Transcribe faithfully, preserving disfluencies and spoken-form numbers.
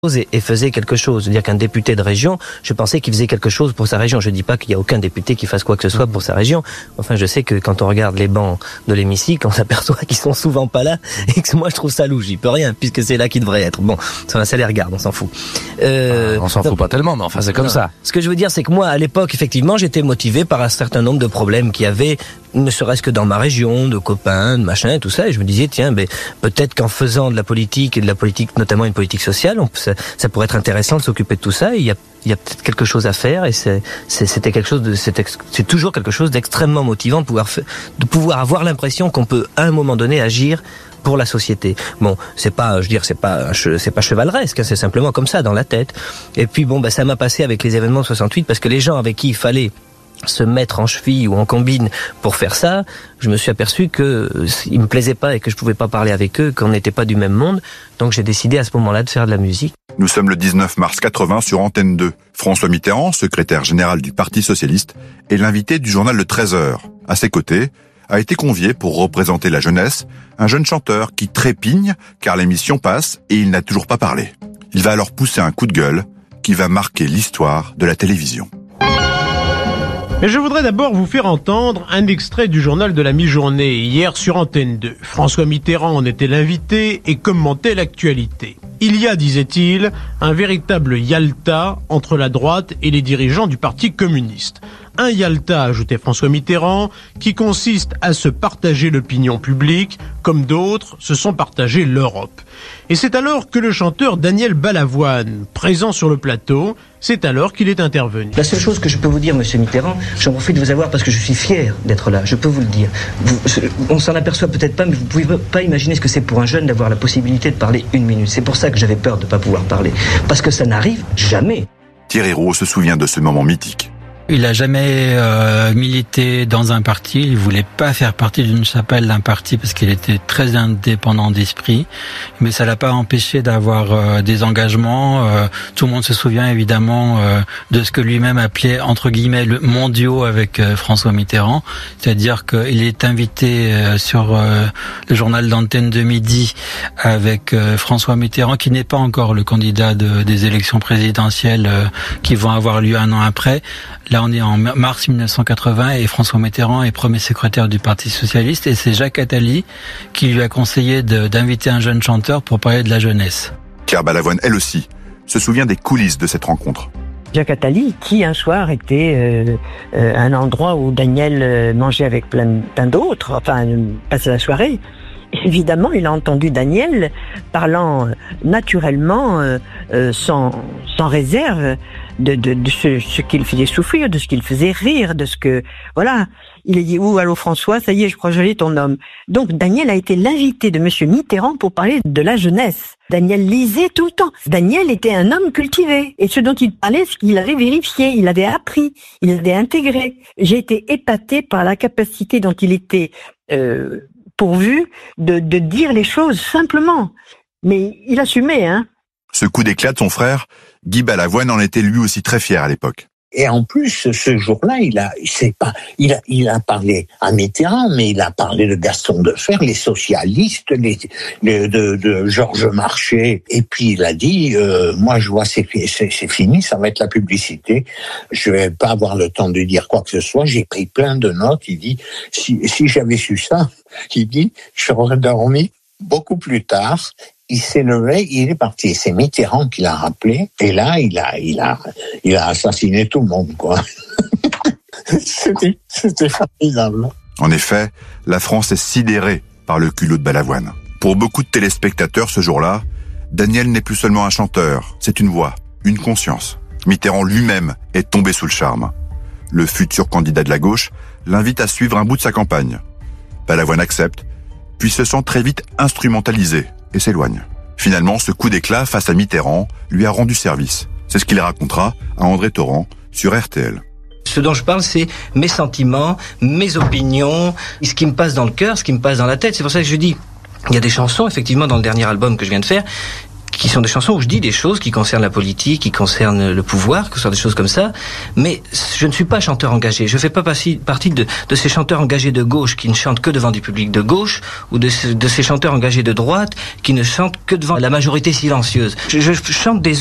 Et, et faisait quelque chose. C'est-à-dire qu'un député de région, je pensais qu'il faisait quelque chose pour sa région. Je dis pas qu'il y a aucun député qui fasse quoi que ce soit pour sa région. Enfin, je sais que quand on regarde les bancs de l'hémicycle, on s'aperçoit qu'ils sont souvent pas là et que moi je trouve ça louche. J'y peux rien puisque c'est là qu'ils devraient être. Bon, ça, ça les regarde, on s'en fout. Euh, on s'en fout pas tellement, mais enfin c'est comme non. ça. Ce que je veux dire, c'est que moi, à l'époque, effectivement, j'étais motivé par un certain nombre de problèmes qu'il y avait, ne serait-ce que dans ma région, de copains, de machin, tout ça. Et je me disais, tiens, ben peut-être qu'en faisant de la politique et de la politique, notamment une politique sociale, on, ça, ça pourrait être intéressant de s'occuper de tout ça. Et il y a, il y a peut-être quelque chose à faire. Et c'est, c'est, c'était quelque chose de, c'est, c'est toujours quelque chose d'extrêmement motivant de pouvoir, de pouvoir avoir l'impression qu'on peut à un moment donné agir pour la société. Bon, c'est pas, je veux dire, c'est pas, c'est pas chevaleresque, hein, c'est simplement comme ça dans la tête. Et puis bon, bah ça m'a passé avec les événements de soixante-huit parce que les gens avec qui il fallait se mettre en cheville ou en combine pour faire ça, je me suis aperçu que ils me plaisaient pas et que je pouvais pas parler avec eux, qu'on n'était pas du même monde. Donc j'ai décidé à ce moment-là de faire de la musique. Nous sommes le dix-neuf mars quatre-vingts sur Antenne deux. François Mitterrand, secrétaire général du Parti socialiste, est l'invité du journal Le treize heures. À ses côtés, a été convié pour représenter la jeunesse, un jeune chanteur qui trépigne car l'émission passe et il n'a toujours pas parlé. Il va alors pousser un coup de gueule qui va marquer l'histoire de la télévision. Mais je voudrais d'abord vous faire entendre un extrait du journal de la mi-journée, hier sur Antenne deux. François Mitterrand en était l'invité et commentait l'actualité. Il y a, disait-il, un véritable Yalta entre la droite et les dirigeants du Parti communiste. Un Yalta, ajoutait François Mitterrand, qui consiste à se partager l'opinion publique, comme d'autres se sont partagés l'Europe. Et c'est alors que le chanteur Daniel Balavoine, présent sur le plateau, c'est alors qu'il est intervenu. La seule chose que je peux vous dire, monsieur Mitterrand, j'en profite de vous avoir parce que je suis fier d'être là, je peux vous le dire. Vous, on s'en aperçoit peut-être pas, mais vous pouvez pas imaginer ce que c'est pour un jeune d'avoir la possibilité de parler une minute. C'est pour ça que j'avais peur de ne pas pouvoir parler. Parce que ça n'arrive jamais. Thierry Roux se souvient de ce moment mythique. Il a jamais euh, milité dans un parti, il voulait pas faire partie d'une chapelle d'un parti parce qu'il était très indépendant d'esprit, mais ça l'a pas empêché d'avoir euh, des engagements. Euh, tout le monde se souvient évidemment euh, de ce que lui-même appelait entre guillemets le mondiaux avec euh, François Mitterrand, c'est-à-dire qu'il est invité euh, sur euh, le journal d'Antenne de midi avec euh, François Mitterrand qui n'est pas encore le candidat de, des élections présidentielles euh, qui vont avoir lieu un an après. Là, on est en mars mille neuf cent quatre-vingts et François Mitterrand est premier secrétaire du Parti socialiste et c'est Jacques Attali qui lui a conseillé de, d'inviter un jeune chanteur pour parler de la jeunesse. Claire Balavoine, elle aussi, se souvient des coulisses de cette rencontre. Jacques Attali, qui un soir était euh, euh, un endroit où Daniel euh, mangeait avec plein, plein d'autres, enfin, passait la soirée. Évidemment, il a entendu Daniel parlant naturellement, euh, euh, sans, sans réserve, de, de, de ce, ce qu'il faisait souffrir, de ce qu'il faisait rire, de ce que... Voilà, il a dit « Ouh, allô François, ça y est, je crois que je l'ai ton homme ». Donc Daniel a été l'invité de Monsieur Mitterrand pour parler de la jeunesse. Daniel lisait tout le temps. Daniel était un homme cultivé. Et ce dont il parlait, c'est qu'il avait vérifié, il avait appris, il avait intégré. J'ai été épatée par la capacité dont il était... Euh, pourvu de, de dire les choses simplement. Mais il assumait, hein. Ce coup d'éclat de son frère, Guy Balavoine en était lui aussi très fier à l'époque. Et en plus, ce jour-là, il a, c'est pas, il a, il a parlé à Mitterrand, mais il a parlé de Gaston Defferre, les socialistes, les, les de, de Georges Marchais. Et puis il a dit, euh, moi je vois c'est, c'est, c'est fini, ça va être la publicité. Je vais pas avoir le temps de dire quoi que ce soit. J'ai pris plein de notes. Il dit, si, si j'avais su ça, il dit, je serais dormi beaucoup plus tard. Il s'est levé, il est parti. C'est Mitterrand qui l'a rappelé. Et là, il a, il a, il a assassiné tout le monde, quoi. c'était, c'était formidable. En effet, la France est sidérée par le culot de Balavoine. Pour beaucoup de téléspectateurs ce jour-là, Daniel n'est plus seulement un chanteur. C'est une voix, une conscience. Mitterrand lui-même est tombé sous le charme. Le futur candidat de la gauche l'invite à suivre un bout de sa campagne. Balavoine accepte, puis se sent très vite instrumentalisé et s'éloigne. Finalement, ce coup d'éclat face à Mitterrand lui a rendu service. C'est ce qu'il racontera à André Torrent sur R T L. Ce dont je parle, c'est mes sentiments, mes opinions, ce qui me passe dans le cœur, ce qui me passe dans la tête. C'est pour ça que je dis, il y a des chansons, effectivement, dans le dernier album que je viens de faire, qui sont des chansons où je dis des choses qui concernent la politique, qui concernent le pouvoir, que ce sont des choses comme ça. Mais je ne suis pas chanteur engagé. Je fais pas partie de, de ces chanteurs engagés de gauche qui ne chantent que devant du public de gauche, ou de, de ces chanteurs engagés de droite qui ne chantent que devant la majorité silencieuse. Je, je chante des